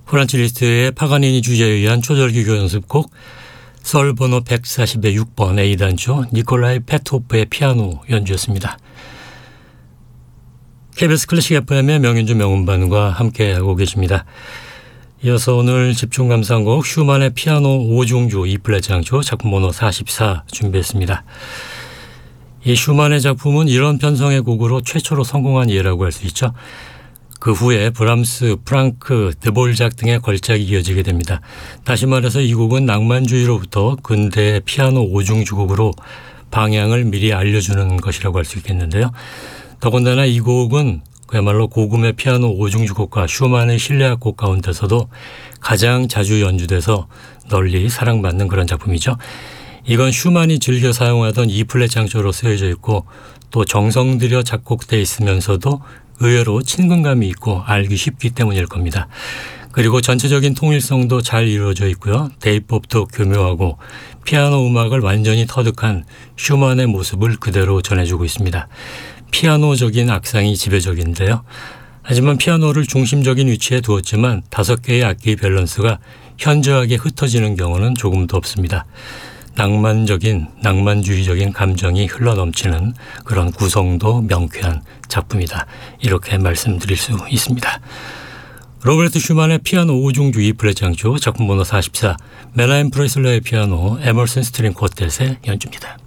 프란츠 리스트의 파가니니 주제에 의한 초절기교 연습곡 썰 번호 140의 6번 A단조 니콜라이 페토프의 피아노 연주였습니다. KBS 클래식 FM의 명연주 명음반과 함께하고 계십니다. 이어서 오늘 집중 감상곡 슈만의 피아노 5중주 E플랫 장조 작품 번호 44 준비했습니다. 이 슈만의 작품은 이런 편성의 곡으로 최초로 성공한 예라고 할 수 있죠. 그 후에 브람스, 프랑크, 드볼작 등의 걸작이 이어지게 됩니다. 다시 말해서 이 곡은 낭만주의로부터 근대의 피아노 5중주곡으로 방향을 미리 알려주는 것이라고 할 수 있겠는데요. 더군다나 이 곡은 그야말로 고금의 피아노 5중주곡과 슈만의 실내악곡 가운데서도 가장 자주 연주돼서 널리 사랑받는 그런 작품이죠. 이건 슈만이 즐겨 사용하던 E플랫 장조로 쓰여져 있고 또 정성 들여 작곡돼 있으면서도 의외로 친근감이 있고 알기 쉽기 때문일 겁니다. 그리고 전체적인 통일성도 잘 이루어져 있고요. 대입법도 교묘하고 피아노 음악을 완전히 터득한 슈만의 모습을 그대로 전해주고 있습니다. 피아노적인 악상이 지배적인데요. 하지만 피아노를 중심적인 위치에 두었지만 5개의 악기 밸런스가 현저하게 흩어지는 경우는 조금도 없습니다. 낭만주의적인 감정이 흘러넘치는 그런 구성도 명쾌한 작품이다. 이렇게 말씀드릴 수 있습니다. 로베르트 슈만의 피아노 5중주 E플랫 장조 작품 번호 44 멜라인 프레슬러의 피아노 에머슨 스트링 쿼텟의 연주입니다.